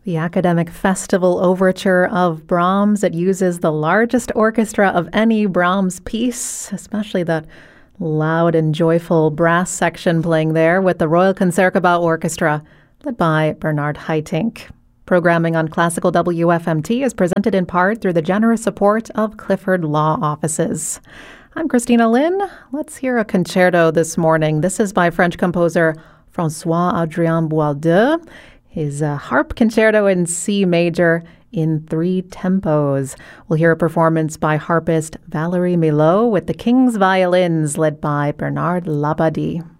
The Academic Festival Overture of Brahms. It uses the largest orchestra of any Brahms piece, especially that loud and joyful brass section playing there with the Royal Concertgebouw Orchestra, led by Bernard Haitink. Programming on Classical WFMT is presented in part through the generous support of Clifford Law Offices. I'm Christina Lin. Let's hear a concerto this morning. This is by French composer François-Adrien Boisdeu. His harp concerto in C major in 3 tempos. We'll hear a performance by harpist Valérie Milot with the King's Violins, led by Bernard Labadie.